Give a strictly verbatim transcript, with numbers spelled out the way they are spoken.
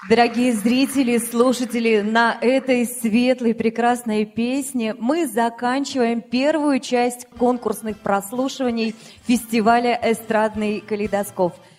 Дорогие зрители, слушатели, на этой светлой, прекрасной песне мы заканчиваем первую часть конкурсных прослушиваний фестиваля «Эстрадный калейдоскоп».